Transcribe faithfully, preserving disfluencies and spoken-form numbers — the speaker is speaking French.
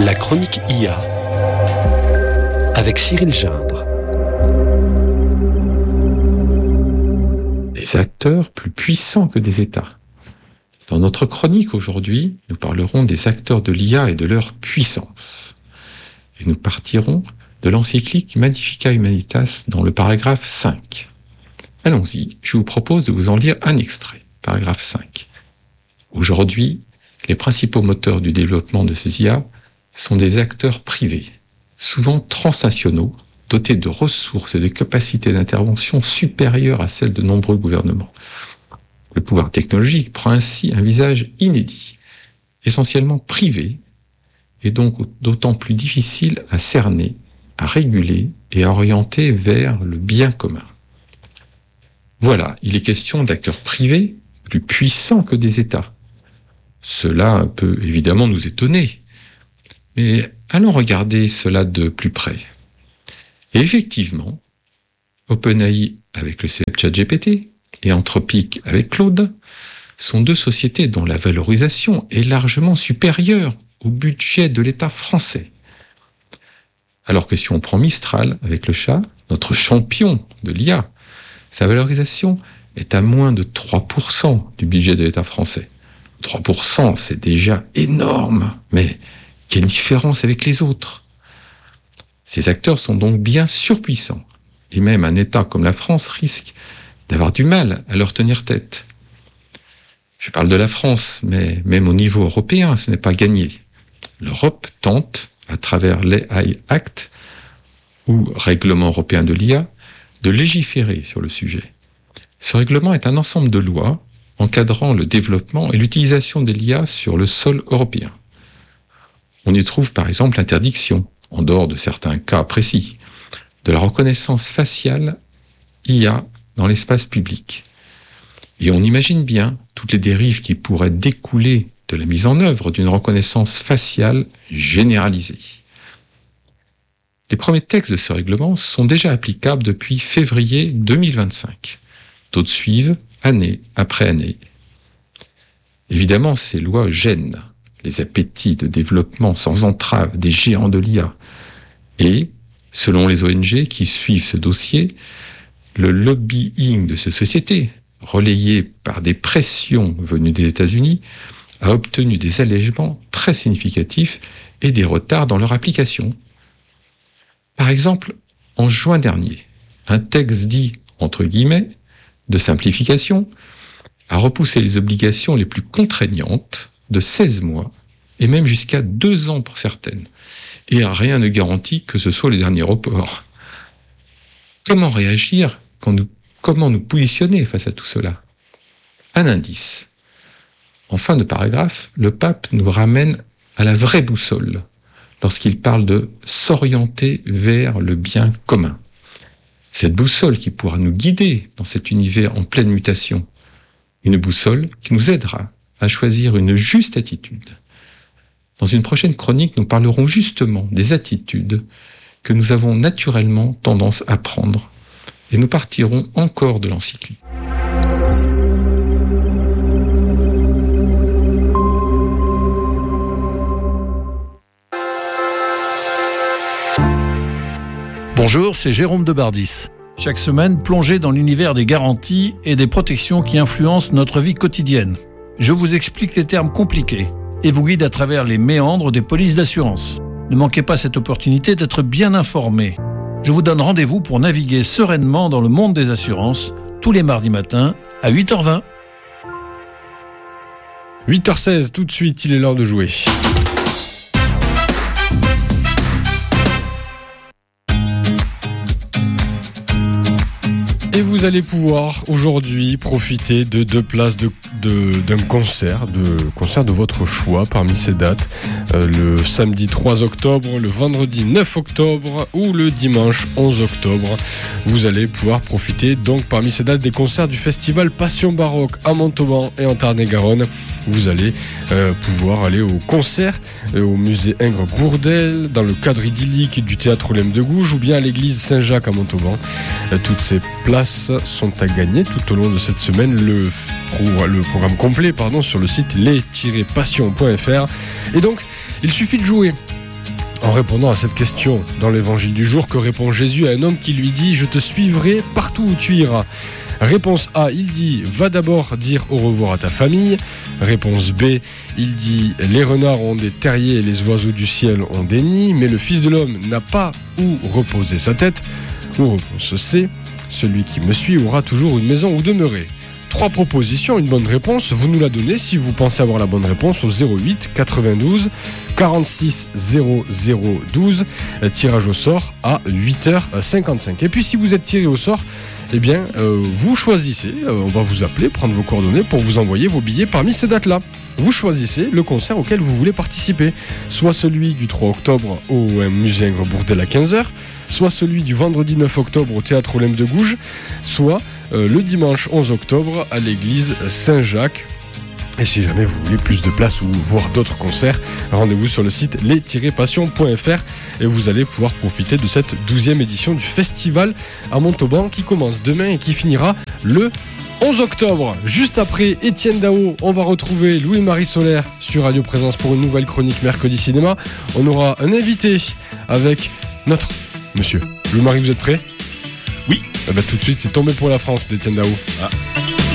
La chronique I A avec Cyril Gindre. Des acteurs plus puissants que des États. Dans notre chronique aujourd'hui, nous parlerons des acteurs de l'I A et de leur puissance. Et nous partirons de l'encyclique Magnificat Humanitas dans le paragraphe cinq. Allons-y, je vous propose de vous en lire un extrait, paragraphe cinq. Aujourd'hui, les principaux moteurs du développement de ces I A sont des acteurs privés, souvent transnationaux, dotés de ressources et de capacités d'intervention supérieures à celles de nombreux gouvernements. Le pouvoir technologique prend ainsi un visage inédit, essentiellement privé, et donc d'autant plus difficile à cerner, à réguler et à orienter vers le bien commun. Voilà, il est question d'acteurs privés plus puissants que des États. Cela peut évidemment nous étonner, mais allons regarder cela de plus près. Et effectivement, OpenAI avec le ChatGPT et Anthropic avec Claude sont deux sociétés dont la valorisation est largement supérieure au budget de l'État français. Alors que si on prend Mistral avec le chat, notre champion de l'I A, sa valorisation est à moins de trois pour cent du budget de l'État français. trois pour cent, c'est déjà énorme, mais quelle différence avec les autres ? Ces acteurs sont donc bien surpuissants, et même un État comme la France risque d'avoir du mal à leur tenir tête. Je parle de la France, mais même au niveau européen, ce n'est pas gagné. L'Europe tente, à travers l'A I Act, ou Règlement européen de l'I A, de légiférer sur le sujet. Ce règlement est un ensemble de lois encadrant le développement et l'utilisation de l'I A sur le sol européen. On y trouve par exemple l'interdiction, en dehors de certains cas précis, de la reconnaissance faciale I A dans l'espace public. Et on imagine bien toutes les dérives qui pourraient découler de la mise en œuvre d'une reconnaissance faciale généralisée. Les premiers textes de ce règlement sont déjà applicables depuis février deux mille vingt-cinq. D'autres suivent année après année. Évidemment, ces lois gênent les appétits de développement sans entrave des géants de l'I A. Et, selon les O N G qui suivent ce dossier, le lobbying de ces sociétés, relayé par des pressions venues des États-Unis, a obtenu des allègements très significatifs et des retards dans leur application. Par exemple, en juin dernier, un texte dit, entre guillemets, de simplification, a repoussé les obligations les plus contraignantes de seize mois, et même jusqu'à deux ans pour certaines. Et rien ne garantit que ce soit le dernier report. Comment réagir quand nous, comment nous positionner face à tout cela ? Un indice. En fin de paragraphe, le pape nous ramène à la vraie boussole, lorsqu'il parle de s'orienter vers le bien commun. Cette boussole qui pourra nous guider dans cet univers en pleine mutation. Une boussole qui nous aidera à choisir une juste attitude. Dans une prochaine chronique, nous parlerons justement des attitudes que nous avons naturellement tendance à prendre. Et nous partirons encore de l'encyclique. Bonjour, c'est Jérôme Debardis. Chaque semaine, plongez dans l'univers des garanties et des protections qui influencent notre vie quotidienne. Je vous explique les termes compliqués et vous guide à travers les méandres des polices d'assurance. Ne manquez pas cette opportunité d'être bien informé. Je vous donne rendez-vous pour naviguer sereinement dans le monde des assurances tous les mardis matins à huit heures vingt. huit heures seize, tout de suite, il est l'heure de jouer. Et vous allez pouvoir aujourd'hui profiter de deux places de, de, d'un concert, de concert de votre choix parmi ces dates. Euh, le samedi trois octobre, le vendredi neuf octobre ou le dimanche onze octobre. Vous allez pouvoir profiter donc parmi ces dates des concerts du festival Passion Baroque à Montauban et en Tarn-et-Garonne. Vous allez euh, pouvoir aller au concert euh, au musée Ingres-Bourdelle, dans le cadre idyllique du théâtre Olympe de Gouges ou bien à l'église Saint-Jacques à Montauban. Euh, toutes ces places sont à gagner tout au long de cette semaine. Le, pro, le programme complet pardon, sur le site les tiret passion point f r. Et donc, il suffit de jouer. En répondant à cette question dans l'évangile du jour, que répond Jésus à un homme qui lui dit « Je te suivrai partout où tu iras ». Réponse A, il dit « Va d'abord dire au revoir à ta famille ». Réponse B, il dit « Les renards ont des terriers et les oiseaux du ciel ont des nids, mais le Fils de l'homme n'a pas où reposer sa tête ». Ou réponse C, « Celui qui me suit aura toujours une maison où demeurer ». Trois propositions, une bonne réponse, vous nous la donnez si vous pensez avoir la bonne réponse au zéro huit quatre-vingt-douze quarante-six zéro zéro douze, tirage au sort à huit heures cinquante-cinq. Et puis si vous êtes tiré au sort, eh bien euh, vous choisissez, euh, on va vous appeler, prendre vos coordonnées pour vous envoyer vos billets parmi ces dates-là. Vous choisissez le concert auquel vous voulez participer, soit celui du trois octobre au Musée Ingres-Bourdelle à quinze heures, soit celui du vendredi neuf octobre au Théâtre Olympe de Gouges, soit euh, le dimanche onze octobre à l'église Saint-Jacques. Et si jamais vous voulez plus de place ou voir d'autres concerts, rendez-vous sur le site les tiret passion point f r et vous allez pouvoir profiter de cette douzième édition du festival à Montauban qui commence demain et qui finira le onze octobre. Juste après Étienne Dao, on va retrouver Louis-Marie Solaire sur Radio Présence pour une nouvelle chronique Mercredi Cinéma. On aura un invité avec notre monsieur. Louis-Marie, vous êtes prêt ? Oui. Eh ben, tout de suite, c'est Tombé pour la France d'Étienne Dao. Ah.